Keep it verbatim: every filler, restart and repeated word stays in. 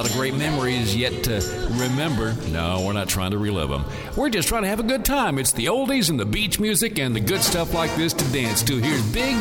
lot of great memories yet to remember. No, we're not trying to relive them. We're just trying to have a good time. It's the oldies and the beach music and the good stuff like this to dance to. Here's Big